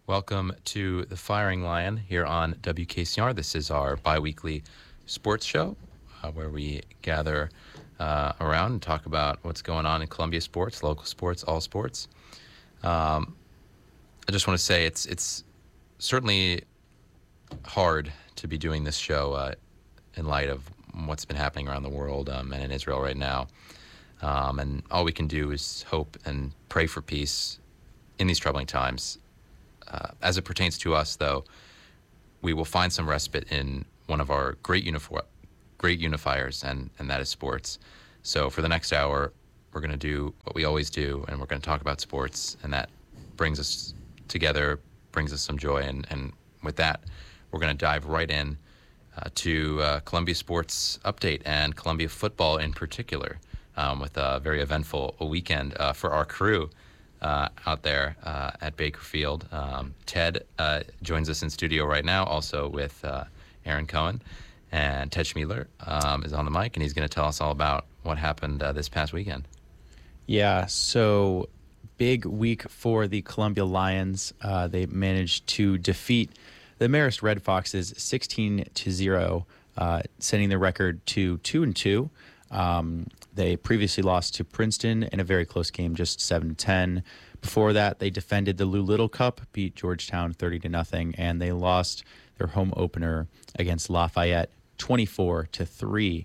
Welcome to the Firing Lion here on WKCR. This is our bi-weekly sports show where we gather around and talk about what's going on in Columbia sports, local sports, all sports. I just want to say it's certainly hard to be doing this show in light of what's been happening around the world and in Israel right now. And all we can do is hope and pray for peace in these troubling times. As it pertains to us, though, we will find some respite in one of our great unifiers, and that is sports. So for the next hour, we're going to do what we always do, and we're going to talk about sports, and that brings us together, brings us some joy. And with that, we're going to dive right in to Columbia sports update and Columbia football in particular, with a very eventful weekend for our crew out there at Baker Field. Ted joins us in studio right now, also with Aaron Cohen, and Ted Schmiedler is on the mic, and he's going to tell us all about what happened this past weekend. Yeah, so big week for the Columbia Lions. They managed to defeat the Marist Red Foxes 16-0, sending their record to 2-2. They previously lost to Princeton in a very close game, just 7-10. Before that, they defended the Lou Little Cup, beat Georgetown 30-0, and they lost their home opener against Lafayette 24-3.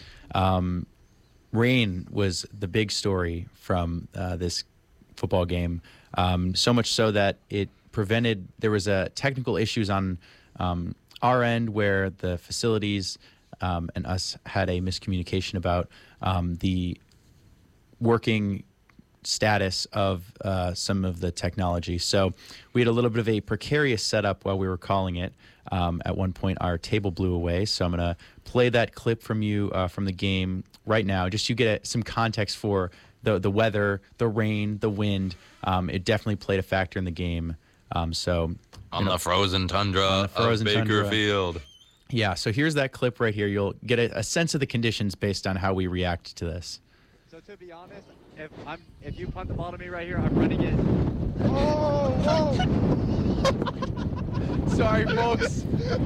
Rain was the big story from this football game, so much so that it prevented. There was technical issues on our end where the facilities and us had a miscommunication about the working status of some of the technology. So we had a little bit of a precarious setup while we were calling it. At one point, our table blew away. So I'm going to play that clip from you from the game right now, just so you get some context for the weather, the rain, the wind. It definitely played a factor in the game. On the frozen tundra of Baker Field. Yeah, so here's that clip right here. You'll get a sense of the conditions based on how we react to this. So to be honest, if you punt the ball to me right here, I'm running it. Oh, whoa! Sorry, folks.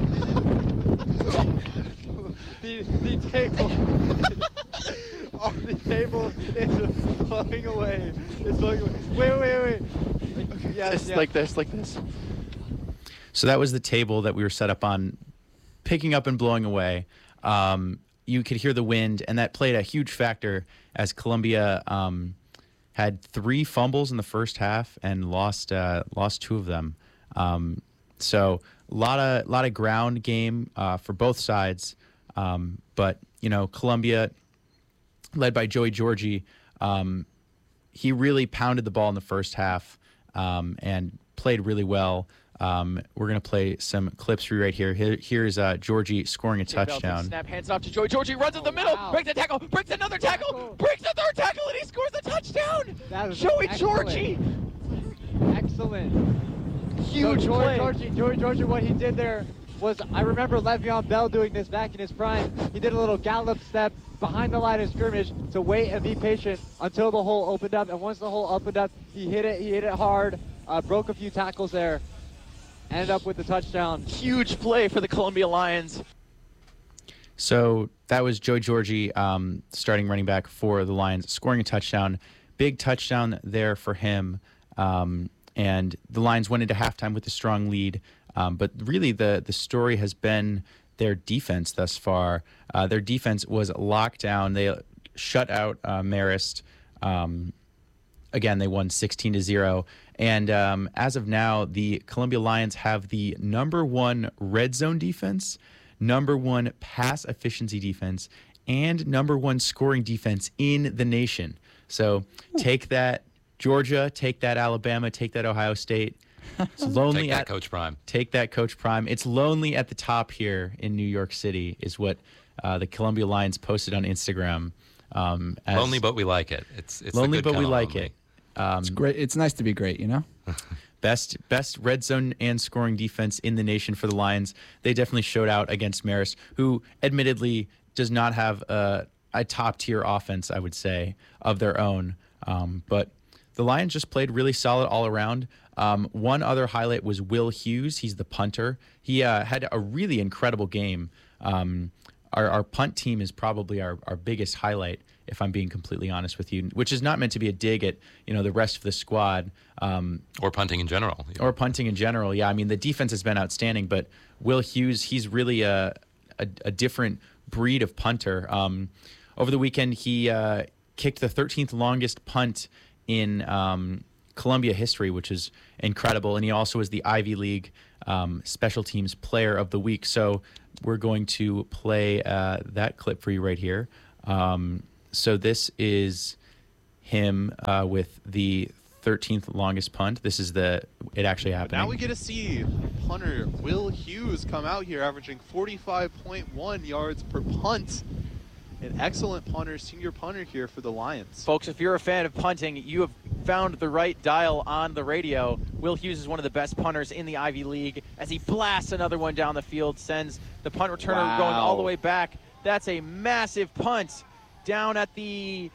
the table. The table is flowing away. It's flowing away. Wait. Yes, like this. So that was the table that we were set up on, picking up and blowing away. You could hear the wind, and that played a huge factor as Columbia had 3 fumbles in the first half and lost 2 of them. So a lot of ground game for both sides. But Columbia, led by Joey Georgie, he really pounded the ball in the first half and played really well. We're going to play some clips for you right here. Here's Georgie scoring a touchdown. Snap, hands off to Joey. Georgie runs in the middle, breaks a tackle, breaks another tackle, breaks a third tackle, and he scores a touchdown. Joey Georgie. Excellent. Huge play. Joey Georgie, what he did there was, I remember Le'Veon Bell doing this back in his prime. He did a little gallop step behind the line of scrimmage to wait and be patient until the hole opened up. And once the hole opened up, he hit it hard, broke a few tackles there. Ended up with the touchdown. Huge play for the Columbia Lions. So that was Joey Georgie, starting running back for the Lions, scoring a touchdown. Big touchdown there for him. And the Lions went into halftime with a strong lead. But really the story has been their defense thus far. Their defense was locked down. They shut out Marist. Again, they won 16-0. And as of now, the Columbia Lions have the #1 red zone defense, #1 pass efficiency defense, and #1 scoring defense in the nation. So take that, Georgia, take that, Alabama, take that, Ohio State. It's lonely. Take that, Coach Prime. Take that, Coach Prime. It's lonely at the top here in New York City, is what the Columbia Lions posted on Instagram. Lonely, but we like it. It's lonely, but we like it. It's great. It's nice to be great, Best red zone and scoring defense in the nation for the Lions. They definitely showed out against Marist, who admittedly does not have a top-tier offense, I would say, of their own. But the Lions just played really solid all around. One other highlight was Will Hughes. He's the punter. He had a really incredible game. Our punt team is probably our biggest highlight, if I'm being completely honest with you, which is not meant to be a dig at the rest of the squad. Or punting in general. Or punting in general, yeah. I mean, the defense has been outstanding, but Will Hughes, he's really a different breed of punter. Over the weekend, he kicked the 13th longest punt in Columbia history, which is incredible. And he also is the Ivy League Special Teams Player of the Week. So we're going to play that clip for you right here. So this is him with the 13th longest punt. This is it actually happening. Now we get to see punter Will Hughes come out here averaging 45.1 yards per punt. An excellent punter, senior punter here for the Lions. Folks, if you're a fan of punting, you have found the right dial on the radio. Will Hughes is one of the best punters in the Ivy League as he blasts another one down the field, sends the punt returner going all the way back. That's a massive punt down at the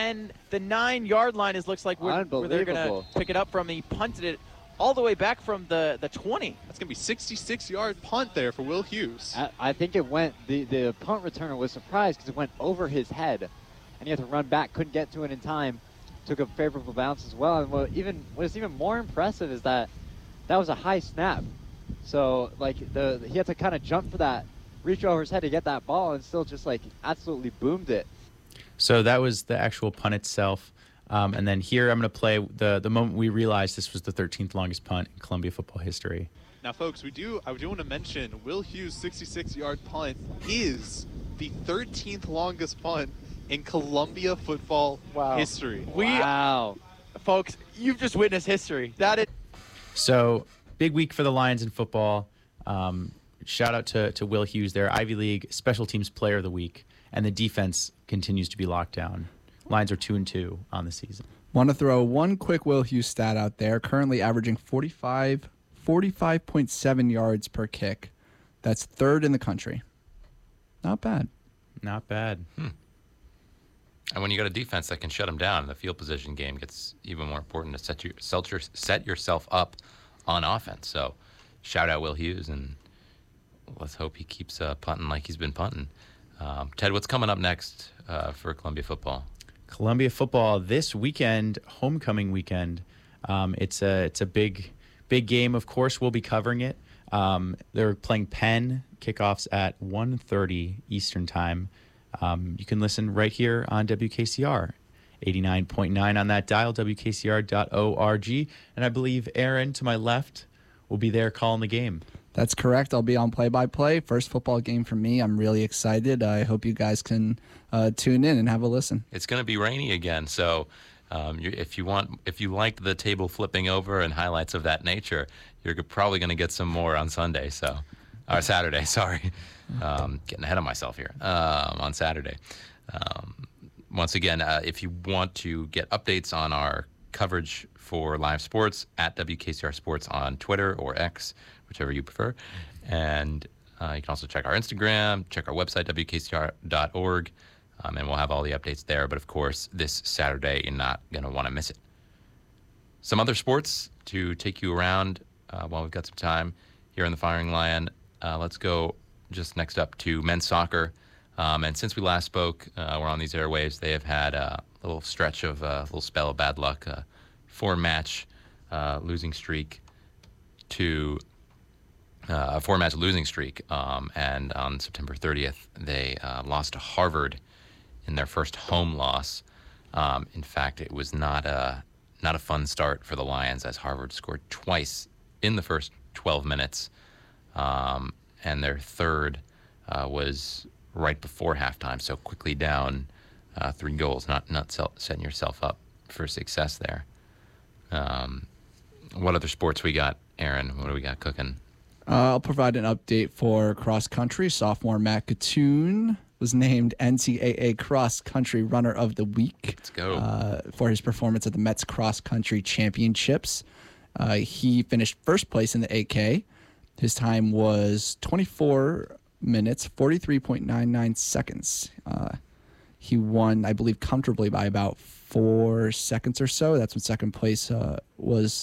9-yard line. It looks like where they're going to pick it up from. He punted it all the way back from the 20. That's going to be 66-yard punt there for Will Hughes. I think it went, the punt returner was surprised because it went over his head, and he had to run back, couldn't get to it in time, took a favorable bounce as well. And what is even more impressive is that was a high snap. So, like, he had to kind of jump for that, reach over his head to get that ball, and still just, like, absolutely boomed it. So that was the actual punt itself. And then here I'm going to play the moment we realized this was the 13th longest punt in Columbia football history. Now, folks, I do want to mention Will Hughes' 66-yard punt is the 13th longest punt in Columbia football history. Wow. Folks, you've just witnessed history. So, big week for the Lions in football. Shout out to Will Hughes there, Ivy League Special Teams Player of the Week. And the defense continues to be locked down. Lions are 2-2 on the season. Want to throw one quick Will Hughes stat out there. Currently averaging 45.7 yards per kick. That's third in the country. Not bad. Not bad. And when you got a defense that can shut them down, the field position game gets even more important to set yourself up on offense. So shout out Will Hughes, and let's hope he keeps punting like he's been punting. Ted, what's coming up next for Columbia football? Columbia football this weekend, homecoming weekend. It's a big game. Of course, we'll be covering it. They're playing Penn, kickoffs at 1:30 Eastern time. You can listen right here on WKCR, 89.9 on that dial, WKCR.org. And I believe Aaron, to my left, will be there calling the game. That's correct. I'll be on play-by-play. First football game for me. I'm really excited. I hope you guys can tune in and have a listen. It's going to be rainy again, so if you liked the table flipping over and highlights of that nature, you're probably going to get some more on Sunday. Or Saturday. Sorry, getting ahead of myself here. On Saturday. Once again, if you want to get updates on our coverage for live sports, at WKCR Sports on Twitter or X, whichever you prefer. And you can also check our Instagram, check our website, WKCR.org, and we'll have all the updates there. But, of course, this Saturday, you're not going to want to miss it. Some other sports to take you around while we've got some time here in the Firing Lion. Let's go just next up to men's soccer. And since we last spoke, we're on these airwaves. They have had a little stretch of a little spell of bad luck, 4-match losing streak to a 4-match losing streak. And on September 30th, they lost to Harvard in their first home loss. In fact, it was not a fun start for the Lions, as Harvard scored twice in the first 12 minutes. And their third was right before halftime, so quickly down 3 goals, not setting yourself up for success there. What other sports we got, Aaron? What do we got cooking? I'll provide an update for cross country. Sophomore Matt Gattoon was named NCAA Cross Country Runner of the Week. Let's go. For his performance at the Mets Cross Country Championships. He finished first place in the 8K. His time was 24 minutes, 43.99 seconds. He won, I believe, comfortably by about 4 seconds or so. That's when second place was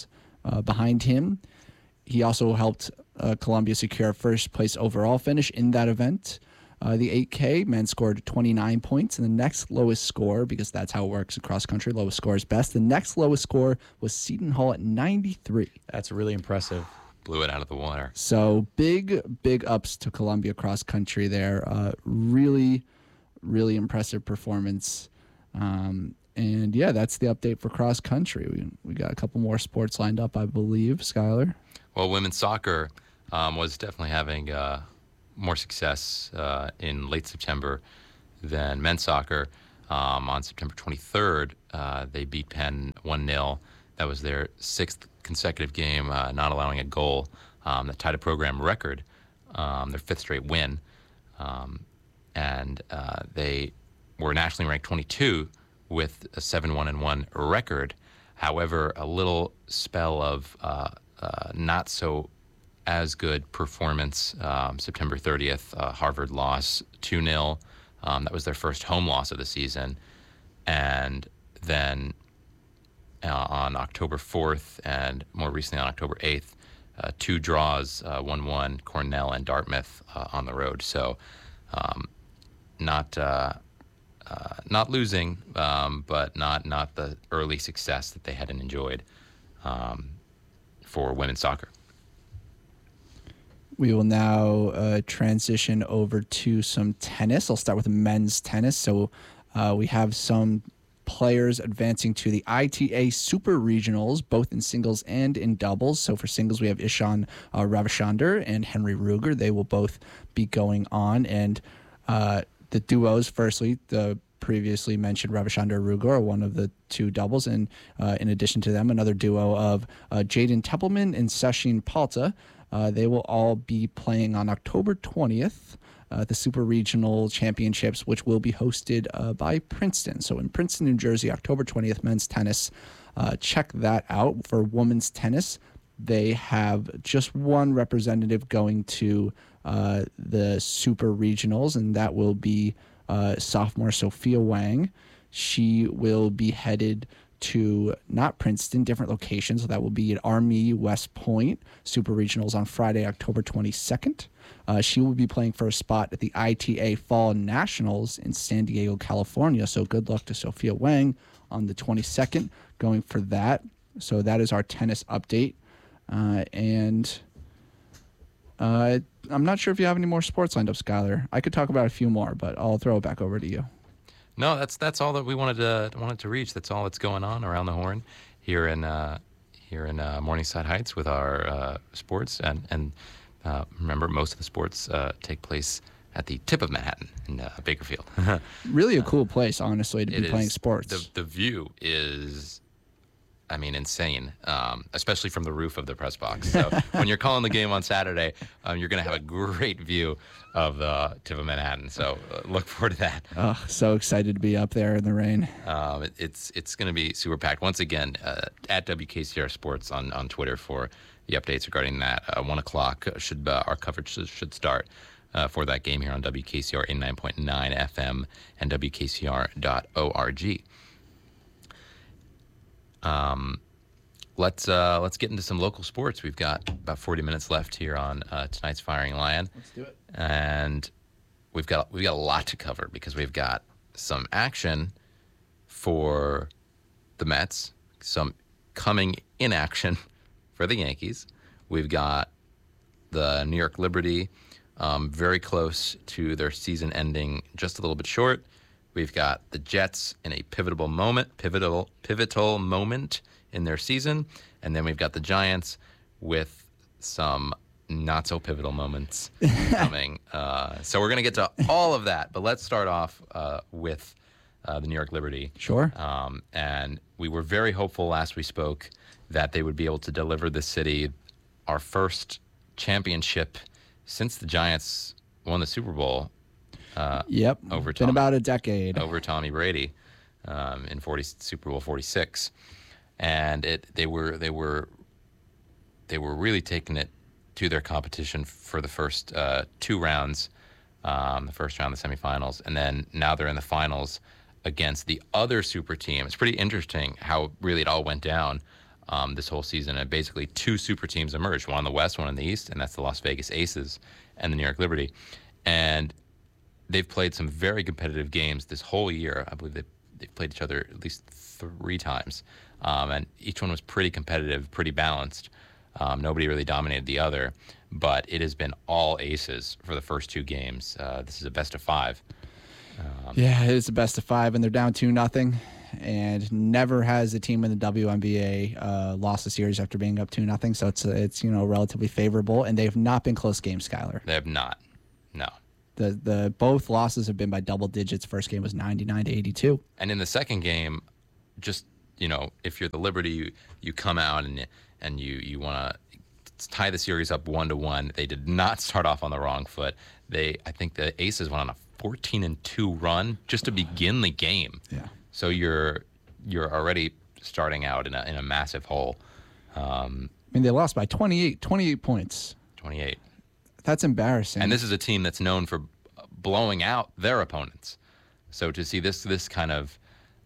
behind him. He also helped Columbia secure a first-place overall finish in that event. The 8K, men scored 29 points, and the next lowest score, because that's how it works across country, lowest score is best. The next lowest score was Seton Hall at 93. That's really impressive. Blew it out of the water. So big ups to Columbia cross country there. Really impressive performance. And yeah, that's the update for cross country. We got a couple more sports lined up, I believe. Skylar? Well, women's soccer was definitely having more success in late September than men's soccer. On September 23rd, they beat Penn 1-0. That was their 6th consecutive game not allowing a goal. That tied a program record, their 5th straight win. And they were nationally ranked 22 with a 7-1-1 record. However, a little spell of not so as good performance. September 30th, Harvard loss 2-0. That was their first home loss of the season. And then on October 4th and more recently on October 8th, 2 draws, 1-1, Cornell and Dartmouth on the road. So not losing, but not the early success that they hadn't enjoyed for women's soccer. We will now transition over to some tennis. I'll start with men's tennis. So we have some players advancing to the ITA Super Regionals, both in singles and in doubles. So for singles, we have Ishan Ravichandar and Henry Ruger. They will both be going on. And the duos, firstly, the previously mentioned Ravichandar Ruger are one of the 2 doubles. And in addition to them, another duo of Jaden Teppelman and Sachin Palta. They will all be playing on October 20th, the Super Regional Championships, which will be hosted by Princeton. So in Princeton, New Jersey, October 20th, men's tennis. Check that out. For women's tennis, they have just one representative going to the Super Regionals, and that will be sophomore Sophia Wang. She will be headed to not Princeton, different locations. So that will be at Army West Point Super Regionals on Friday, October 22nd. She will be playing for a spot at the ITA Fall Nationals in San Diego, California. So good luck to Sophia Wang on the 22nd going for that. So that is our tennis update. And I'm not sure if you have any more sports lined up, Skylar. I could talk about a few more, but I'll throw it back over to you. No, that's all that we wanted to reach. That's all that's going on around the horn here in Morningside Heights with our sports. And remember, most of the sports take place at the tip of Manhattan in Bakerfield. Really a cool place, honestly, to be playing sports. The view is, I mean, insane, especially from the roof of the press box. So when you're calling the game on Saturday, you're going to have a great view of the tip of Manhattan. So look forward to that. Oh, so excited to be up there in the rain. It's going to be super packed. Once again, at WKCR Sports on Twitter for the updates regarding that. 1 o'clock our coverage should start for that game here on WKCR 89.9 FM and WKCR.org. Let's get into some local sports. We've got about 40 minutes left here on tonight's Firing Lion. Let's do it. And we've got a lot to cover because we've got some action for the Mets, some coming in action for the Yankees. We've got the New York Liberty very close to their season ending, just a little bit short. We've got the Jets in a pivotal moment in their season. And then we've got the Giants with some not so pivotal moments coming. So we're going to get to all of that. But let's start off with the New York Liberty. Sure. And we were very hopeful last we spoke that they would be able to deliver the city our first championship since the Giants won the Super Bowl. Yep. Been about a decade. Over Tommy Brady in Super Bowl 46. And they were really taking it to their competition for the first 2 rounds, the first round, the semifinals, and then now they're in the finals against the other super team. It's pretty interesting how really it all went down. this whole season. And basically 2 super teams emerged, one in the West, one in the East, and that's the Las Vegas Aces and the New York Liberty. And they've played some very competitive games this whole year. I believe they've played each other at least 3 times. And each one was pretty competitive, pretty balanced. Nobody really dominated the other, but it has been all aces for the first 2 games. This is a best of 5. Yeah, it's a best of 5, and they're down 2-0. And never has a team in the WNBA lost a series after being up 2-0. So it's relatively favorable, and they have not been close games, Skylar. They have not. No. The both losses have been by double digits. First game was 99-82. And in the second game, just if you're the Liberty, you come out and you want to tie the series up 1-1. They did not start off on the wrong foot. I think the Aces went on a 14-2 run just to begin the game. Yeah. So you're already starting out in a massive hole. They lost by 28 points. 28. That's embarrassing. And this is a team that's known for blowing out their opponents. So to see this kind of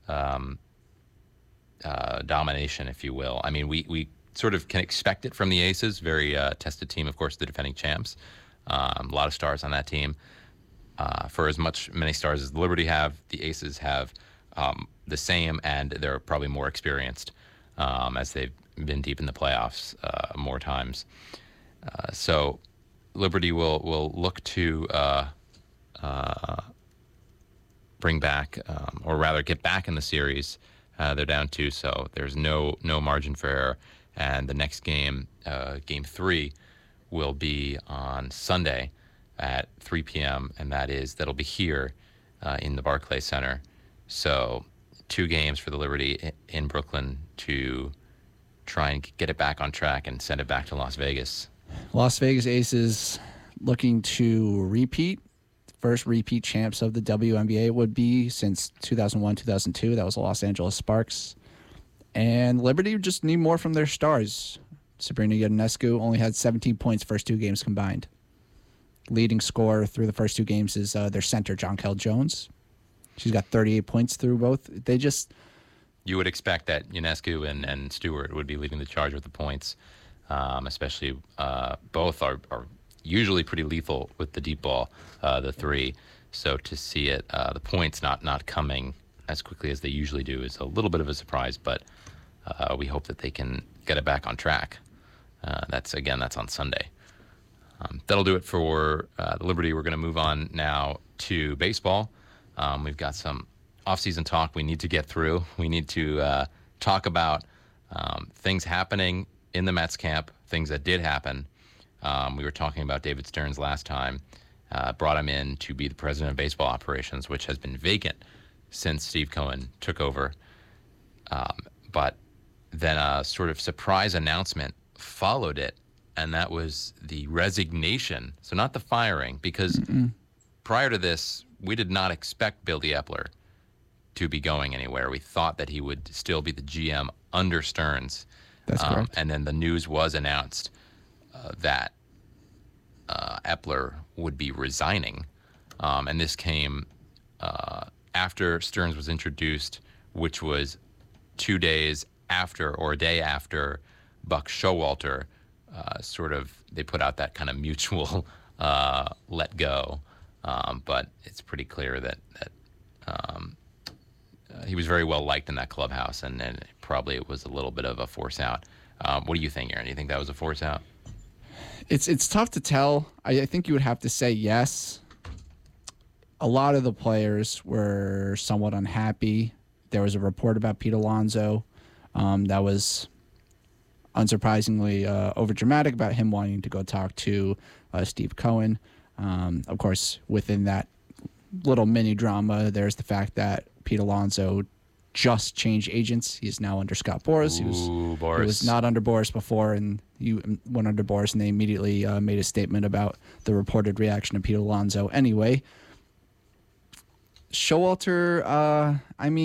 domination, if you will. I mean, we sort of can expect it from the Aces. Very tested team, of course, the defending champs. A lot of stars on that team. For as many stars as the Liberty have, the Aces have the same, and they're probably more experienced as they've been deep in the playoffs more times. So Liberty will look to bring back, or rather get back in the series. They're down 2, so there's no margin for error. And the next game, Game 3, will be on Sunday at 3 p.m., and that'll be here in the Barclays Center. So 2 games for the Liberty in Brooklyn to try and get it back on track and send it back to Las Vegas. Las Vegas Aces looking to repeat. First repeat champs of the WNBA would be since 2001-2002. That was the Los Angeles Sparks. And Liberty just need more from their stars. Sabrina Ionescu only had 17 points first 2 games combined. Leading scorer through the first 2 games is their center, Jonquel Jones. She's got 38 points through both. You would expect that Ionescu and Stewart would be leading the charge with the points, especially both are usually pretty lethal with the deep ball, the 3. So to see the points not coming as quickly as they usually do is a little bit of a surprise, but we hope that they can get it back on track. That's on Sunday. That'll do it for the Liberty. We're going to move on now to baseball. We've got some off-season talk we need to get through. We need to talk about things happening in the Mets camp, things that did happen. We were talking about David Stearns last time, brought him in to be the president of baseball operations, which has been vacant since Steve Cohen took over. But then a sort of surprise announcement followed it, and that was the resignation. So not the firing, because prior to this, we did not expect Billy Epler to be going anywhere. We thought that he would still be the GM under Stearns. That's correct. And then the news was announced that Epler would be resigning. And this came after Stearns was introduced, which was 2 days after, or a day after, Buck Showalter they put out that kind of mutual let go. But it's pretty clear that he was very well liked in that clubhouse, and probably it was a little bit of a force out. What do you think, Aaron? Do you think that was a force out? It's tough to tell. I think you would have to say yes. A lot of the players were somewhat unhappy. There was a report about Pete Alonso that was unsurprisingly overdramatic about him wanting to go talk to Steve Cohen. Of course, within that little mini drama, there's the fact that Pete Alonso just changed agents. He's now under Scott Boras. He was not under Boras before, and he went under Boras, and they immediately made a statement about the reported reaction of Pete Alonso. Anyway, Showalter,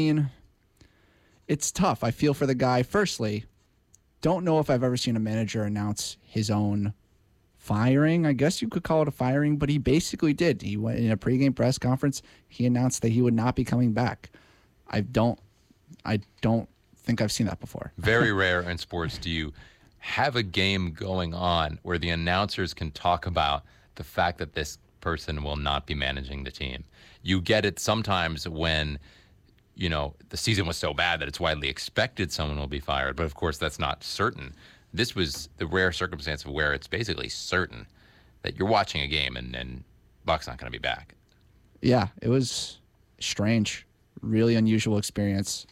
it's tough. I feel for the guy. Firstly, don't know if I've ever seen a manager announce his own firing. I guess you could call it a firing, but he basically did. He went in a pregame press conference. He announced that he would not be coming back. I don't think I've seen that before. Very rare in sports do you have a game going on where the announcers can talk about the fact that this person will not be managing the team. You get it sometimes when, you know, the season was so bad that it's widely expected someone will be fired. But of course, that's not certain. This was the rare circumstance of where it's basically certain that you're watching a game and Buck's not going to be back. Yeah, it was strange, really unusual experience.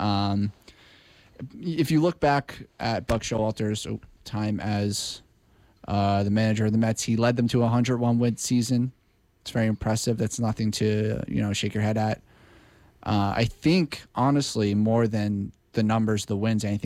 If you look back at Buck Showalter's time as the manager of the Mets, he led them to a 101-win season. It's very impressive. That's nothing to, you know, shake your head at. I think, honestly, more than the numbers, the wins, anything